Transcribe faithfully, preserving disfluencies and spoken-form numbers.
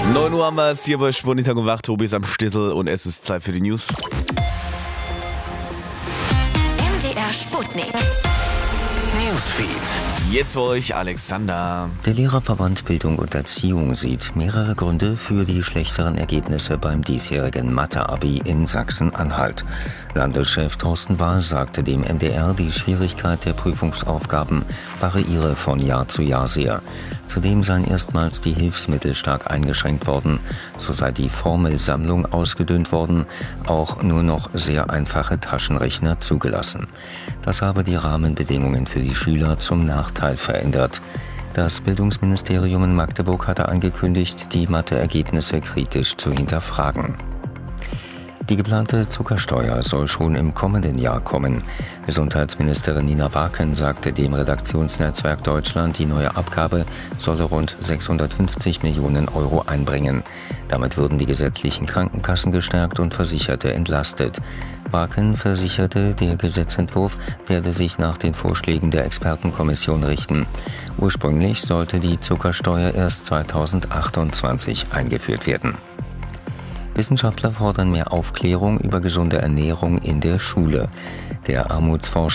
neun Uhr haben wir es hier bei Sporttag und Wach. Tobi ist am Stissel und es ist Zeit für die News. M D R Sputnik. Newsfeed. Jetzt für euch Alexander. Der Lehrerverband Bildung und Erziehung sieht mehrere Gründe für die schlechteren Ergebnisse beim diesjährigen Mathe-Abi in Sachsen-Anhalt. Landeschef Thorsten Wahl sagte dem M D R, die Schwierigkeit der Prüfungsaufgaben variiere von Jahr zu Jahr sehr. Zudem seien erstmals die Hilfsmittel stark eingeschränkt worden. So sei die Formelsammlung ausgedünnt worden, auch nur noch sehr einfache Taschenrechner zugelassen. Das habe die Rahmenbedingungen für die Schüler zum Nachteil verändert. Das Bildungsministerium in Magdeburg hatte angekündigt, die Mathe-Ergebnisse kritisch zu hinterfragen. Die geplante Zuckersteuer soll schon im kommenden Jahr kommen. Gesundheitsministerin Nina Waken sagte dem Redaktionsnetzwerk Deutschland, die neue Abgabe solle rund sechshundertfünfzig Millionen Euro einbringen. Damit würden die gesetzlichen Krankenkassen gestärkt und Versicherte entlastet. Waken versicherte, der Gesetzentwurf werde sich nach den Vorschlägen der Expertenkommission richten. Ursprünglich sollte die Zuckersteuer erst zweitausendachtundzwanzig eingeführt werden. Wissenschaftler fordern mehr Aufklärung über gesunde Ernährung in der Schule. Der Armutsforscher